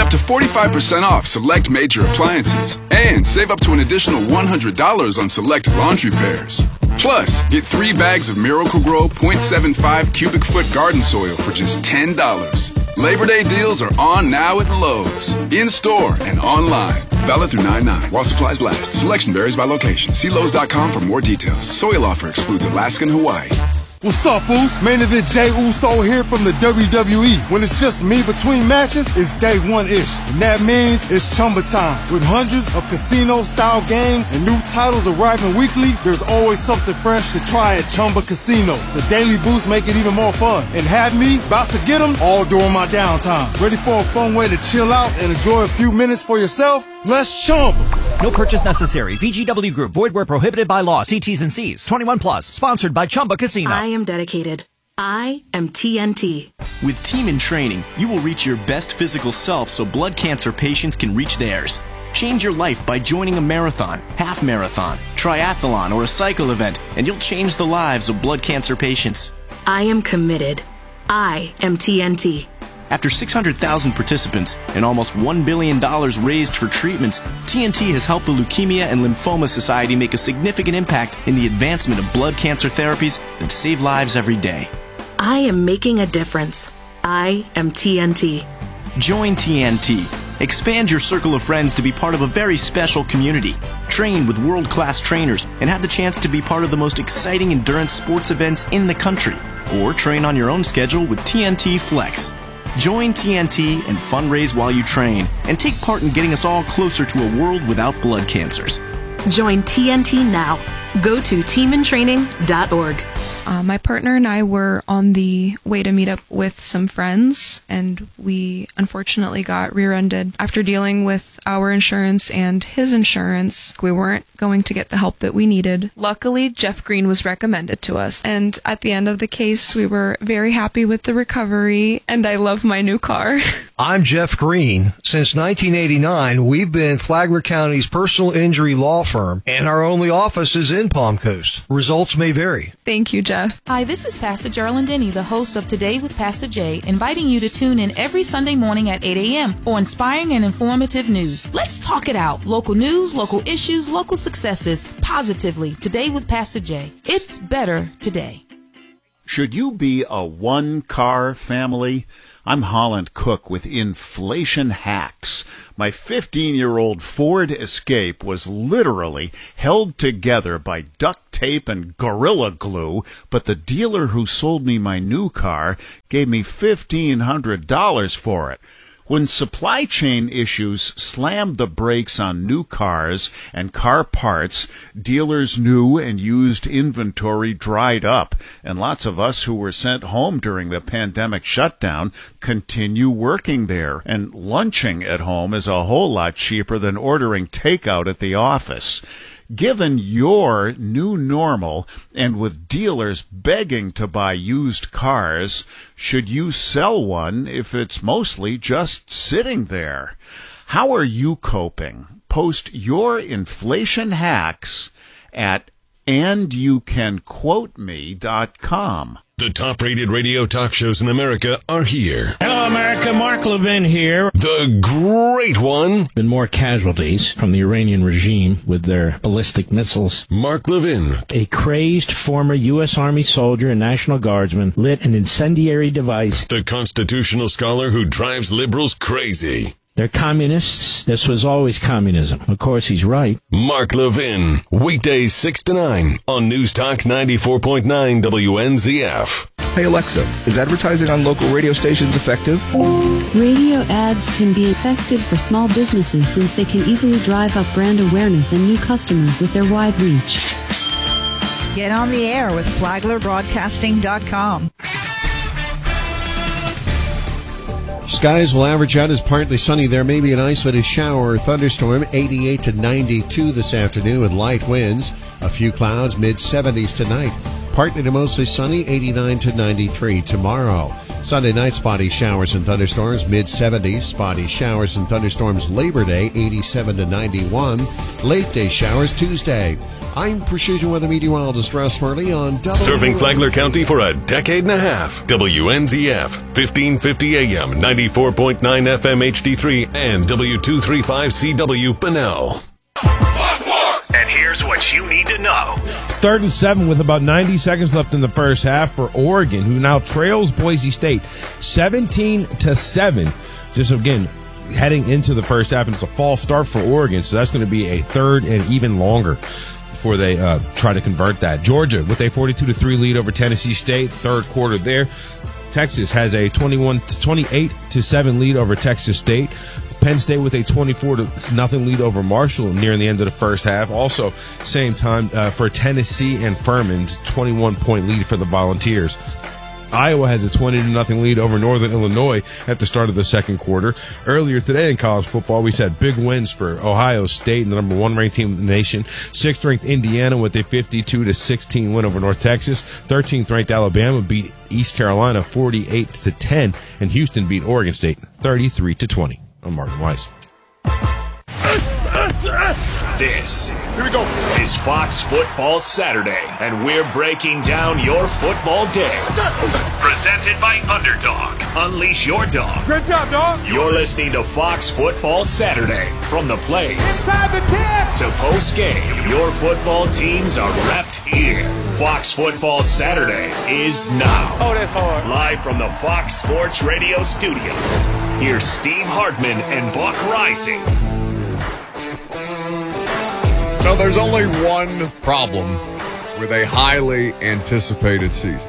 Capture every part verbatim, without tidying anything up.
up to forty-five percent off select major appliances, and save up to an additional one hundred dollars on select laundry pairs. Plus, get three bags of Miracle-Gro point seven five cubic foot garden soil for just ten dollars. Labor Day deals are on now at Lowe's, in-store and online. Valid through nine nine while supplies last. Selection varies by location. See Lowe's dot com for more details. Soil offer excludes Alaska and Hawaii. What's up, Uso? Main event Jey Uso here from the W W E. When it's just me between matches, it's day one-ish. And that means it's Chumba time. With hundreds of casino-style games and new titles arriving weekly, there's always something fresh to try at Chumba Casino. The daily boosts make it even more fun. And have me about to get them all during my downtime. Ready for a fun way to chill out and enjoy a few minutes for yourself? Let's Chumba. No purchase necessary. V G W Group. Void where prohibited by law. See T's and C's. twenty-one plus. Sponsored by Chumba Casino. I am dedicated. I am T N T. With Team in Training, you will reach your best physical self so blood cancer patients can reach theirs. Change your life by joining a marathon, half marathon, triathlon, or a cycle event, and you'll change the lives of blood cancer patients. I am committed. I am T N T. After six hundred thousand participants and almost one billion dollars raised for treatments, T N T has helped the Leukemia and Lymphoma Society make a significant impact in the advancement of blood cancer therapies that save lives every day. I am making a difference. I am T N T. Join T N T. Expand your circle of friends to be part of a very special community. Train with world-class trainers and have the chance to be part of the most exciting endurance sports events in the country. Or train on your own schedule with T N T Flex. Join T N T and fundraise while you train, and take part in getting us all closer to a world without blood cancers. Join T N T now. Go to team in training dot org. Uh, my partner and I were on the way to meet up with some friends, and we unfortunately got rear-ended. After dealing with our insurance and his insurance, we weren't going to get the help that we needed. Luckily, Jeff Green was recommended to us, and at the end of the case, we were very happy with the recovery, and I love my new car. I'm Jeff Green. Since nineteen eighty-nine, we've been Flagler County's personal injury law firm, and our only office is in Palm Coast. Results may vary. Thank you, Jeff. Hi, this is Pastor Geraldine Denny, the host of Today with Pastor Jay, inviting you to tune in every Sunday morning at eight a.m. for inspiring and informative news. Let's talk it out. Local news, local issues, local successes, positively. Today with Pastor Jay. It's better today. Should you be a one-car family? I'm Holland Cook with Inflation Hacks. My fifteen-year-old Ford Escape was literally held together by duct tape and Gorilla Glue, but the dealer who sold me my new car gave me fifteen hundred dollars for it. When supply chain issues slammed the brakes on new cars and car parts, dealers' new and used inventory dried up, and lots of us who were sent home during the pandemic shutdown continue working there, and lunching at home is a whole lot cheaper than ordering takeout at the office. Given your new normal, and with dealers begging to buy used cars, should you sell one if it's mostly just sitting there? How are you coping? Post your inflation hacks at and you can quote me dot com. The top-rated radio talk shows in America are here. Hello, America. Mark Levin here. The great one. Been more casualties from the Iranian regime with their ballistic missiles. Mark Levin. A crazed former U S Army soldier and National Guardsman lit an incendiary device. The constitutional scholar who drives liberals crazy. They're communists. This was always communism. Of course, he's right. Mark Levin. Weekdays six to nine on News Talk ninety-four point nine W N Z F. Hey Alexa, is advertising on local radio stations effective? Radio ads can be effective for small businesses since they can easily drive up brand awareness and new customers with their wide reach. Get on the air with Flagler Broadcasting dot com. Skies will average out as partly sunny. There may be an isolated shower or thunderstorm, eighty-eight to ninety-two this afternoon with light winds. A few clouds, mid seventies tonight. Partly to mostly sunny, eighty-nine to ninety-three tomorrow. Sunday night, spotty showers and thunderstorms, mid seventies. Spotty showers and thunderstorms Labor Day, eighty-seven to ninety-one. Late day showers Tuesday. I'm Precision Weather Meteorologist Russ Murley on W N Z F. Serving Flagler County for a decade and a half. W N Z F, fifteen fifty A M, ninety-four point nine F M H D three, and W two thirty-five C W Bunnell. And here's what you need to know. It's third and seven with about ninety seconds left in the first half for Oregon, who now trails Boise State seventeen to seven. Just again, heading into the first half, and it's a false start for Oregon, so that's going to be a third and even longer before they uh, try to convert that. Georgia with a forty-two to three lead over Tennessee State, third quarter there. Texas has a twenty-one to twenty-eight to seven lead over Texas State. Penn State with a twenty-four to nothing lead over Marshall near the end of the first half. Also, same time uh, for Tennessee and Furman's twenty-one point lead for the Volunteers. Iowa has a twenty to nothing lead over Northern Illinois at the start of the second quarter. Earlier today in college football, we said big wins for Ohio State, the number one ranked team in the nation. Sixth ranked Indiana with a fifty-two to sixteen win over North Texas. thirteenth ranked Alabama beat East Carolina forty-eight to ten, and Houston beat Oregon State thirty-three to twenty. I'm Martin Weiss. This Here we go. is Fox Football Saturday, and we're breaking down your football day. Presented by Underdog. Unleash your dog. Good job, dog. You're listening to Fox Football Saturday. From the plays Inside the ten. to post-game, your football teams are repped here. Fox Football Saturday is now. Oh, that's hard. Live from the Fox Sports Radio studios. Here's Steve Hartman and Buck Rising. No, there's only one problem with a highly anticipated season.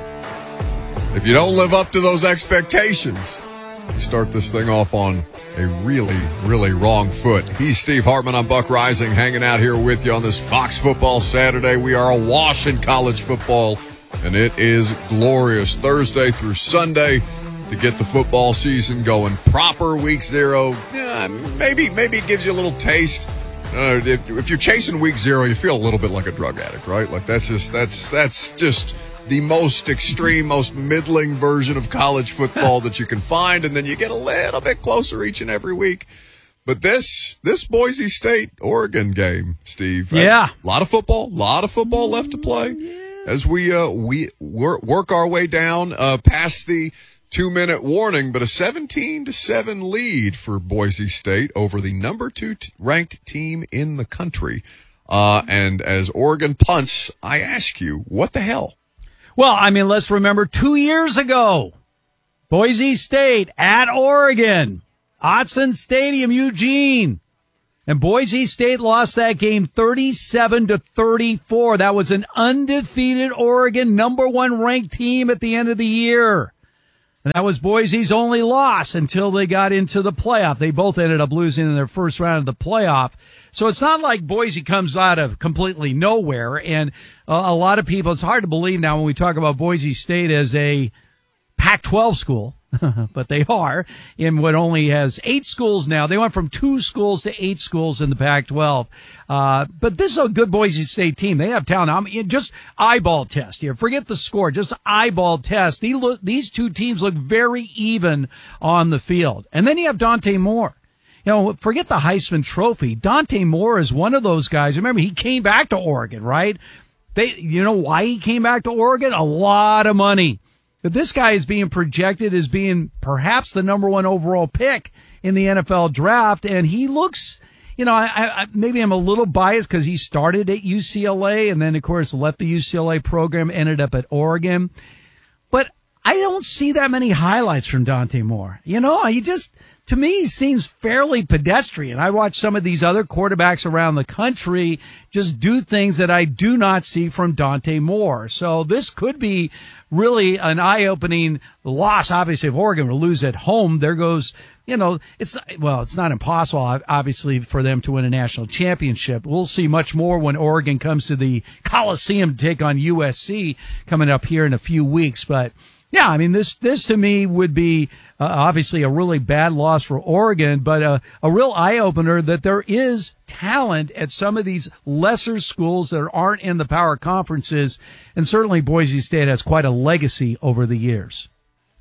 If you don't live up to those expectations, you start this thing off on a really, really wrong foot. He's Steve Hartman. I'm Buck Rising, hanging out here with you on this Fox Football Saturday. We are awash in college football, and it is glorious. Thursday through Sunday to get the football season going proper. Week zero, yeah, maybe, maybe it gives you a little taste. Uh, if, if you're chasing week zero, you feel a little bit like a drug addict, right? Like that's just that's that's just the most extreme, most middling version of college football that you can find, and then you get a little bit closer each and every week. But this this Boise State Oregon game, Steve, yeah, a lot of football, a lot of football left to play as we uh, we work, work our way down uh, past the two-minute warning, but a seventeen to seven lead for Boise State over the number two t- ranked team in the country. Uh, and as Oregon punts, I ask you, what the hell? Well, I mean, let's remember two years ago, Boise State at Oregon, Autzen Stadium, Eugene. And Boise State lost that game thirty-seven to thirty-four. That was an undefeated Oregon number one ranked team at the end of the year. And that was Boise's only loss until they got into the playoff. They both ended up losing in their first round of the playoff. So it's not like Boise comes out of completely nowhere. And uh, a lot of people, it's hard to believe now when we talk about Boise State as a Pac twelve school, but they are, in what only has eight schools now. They went from two schools to eight schools in the Pac twelve. Uh, but this is a good Boise State team. They have talent. I mean, just eyeball test here. Forget the score. Just eyeball test. These, look, these two teams look very even on the field. And then you have Dante Moore. You know, forget the Heisman Trophy. Dante Moore is one of those guys. Remember, he came back to Oregon, right? They, you know why he came back to Oregon? A lot of money. But this guy is being projected as being perhaps the number one overall pick in the N F L draft. And he looks, you know, I, I maybe I'm a little biased because he started at U C L A and then, of course, left the U C L A program, ended up at Oregon. But I don't see that many highlights from Dante Moore. You know, he just, to me, he seems fairly pedestrian. I watch some of these other quarterbacks around the country just do things that I do not see from Dante Moore. So this could be really an eye-opening loss. Obviously, if Oregon were to lose at home, there goes, you know, it's, well, it's not impossible, obviously, for them to win a national championship. We'll see much more when Oregon comes to the Coliseum to take on U S C coming up here in a few weeks. But yeah, I mean, this, this to me would be uh, obviously a really bad loss for Oregon, but uh, a real eye-opener that there is talent at some of these lesser schools that aren't in the power conferences. And certainly Boise State has quite a legacy over the years.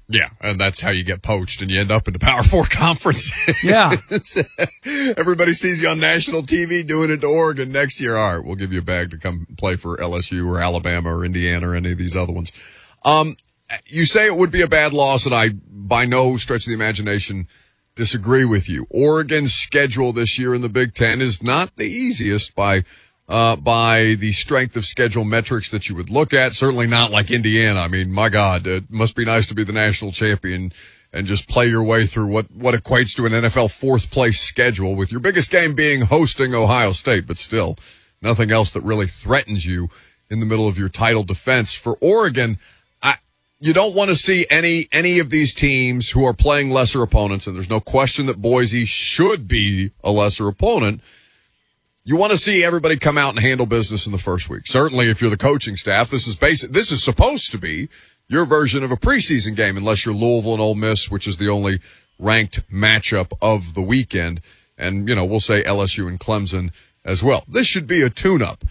Yeah, and that's how you get poached and you end up in the Power Four conference. Yeah. Everybody sees you on national T V doing it to Oregon next year. All right, we'll give you a bag to come play for L S U or Alabama or Indiana or any of these other ones. Um, you say it would be a bad loss, and I, by no stretch of the imagination, disagree with you. Oregon's schedule this year in the Big Ten is not the easiest by Uh, by the strength of schedule metrics that you would look at. Certainly not like Indiana. I mean, my God, it must be nice to be the national champion and just play your way through what, what equates to an N F L fourth place schedule, with your biggest game being hosting Ohio State, but still nothing else that really threatens you in the middle of your title defense. For Oregon, I, you don't want to see any, any of these teams who are playing lesser opponents, and there's no question that Boise should be a lesser opponent. You want to see everybody come out and handle business in the first week. Certainly, if you're the coaching staff, this is basic. This is supposed to be your version of a preseason game, unless you're Louisville and Ole Miss, which is the only ranked matchup of the weekend. And, you know, we'll say L S U and Clemson as well. This should be a tune-up.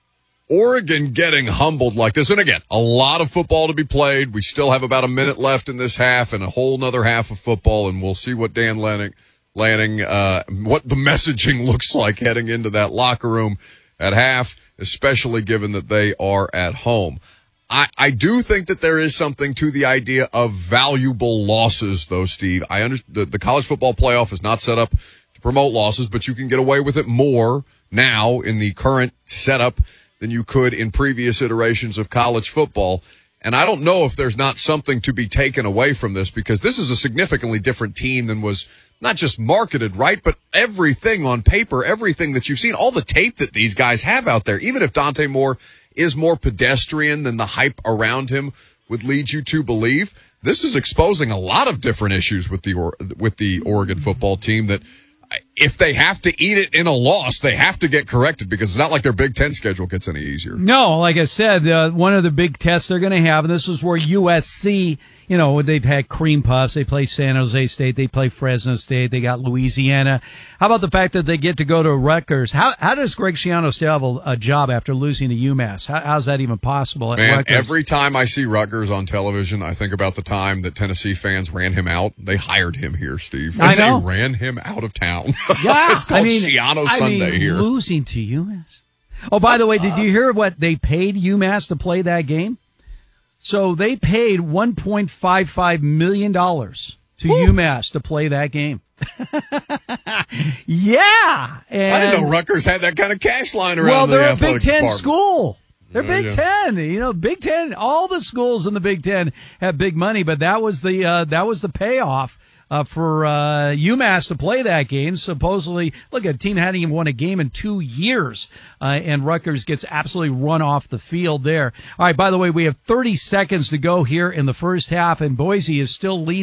Oregon getting humbled like this, and again, a lot of football to be played. We still have about a minute left in this half and a whole nother half of football, and we'll see what Dan Lanning Lanning, uh, what the messaging looks like heading into that locker room at half, especially given that they are at home. I, I do think that there is something to the idea of valuable losses, though, Steve. I understand the, the college football playoff is not set up to promote losses, but you can get away with it more now in the current setup than you could in previous iterations of college football. And I don't know if there's not something to be taken away from this, because this is a significantly different team than was not just marketed, right, but everything on paper, everything that you've seen, all the tape that these guys have out there. Even if Dante Moore is more pedestrian than the hype around him would lead you to believe, this is exposing a lot of different issues with the or, with the Oregon football team that, if they have to eat it in a loss, they have to get corrected, because it's not like their Big Ten schedule gets any easier. No, like I said, uh, one of the big tests they're going to have, and this is where U S C, you know, they've had cream puffs. They play San Jose State. They play Fresno State. They got Louisiana. How about the fact that they get to go to Rutgers? How how does Greg Schiano still have a, a job after losing to UMass? How, how's that even possible at Man, Rutgers? Every time I see Rutgers on television, I think about the time that Tennessee fans ran him out. They hired him here, Steve. And I know. They ran him out of town. Yeah, it's called I mean, Schiano I Sunday mean, here. Losing to UMass. Oh, by the way, did you hear what they paid UMass to play that game? So they paid one point five five million dollars to Woo. UMass to play that game. Yeah. And, I didn't know Rutgers had that kind of cash line around. Well, the they're a athletic Big Ten department. school. They're Yeah, Big yeah. Ten. You know, Big Ten, all the schools in the Big Ten have big money, but that was the uh, that was the payoff. Uh, for uh, UMass to play that game. Supposedly, look, a team hadn't even won a game in two years, uh, and Rutgers gets absolutely run off the field there. All right, by the way, we have thirty seconds to go here in the first half, and Boise is still leading.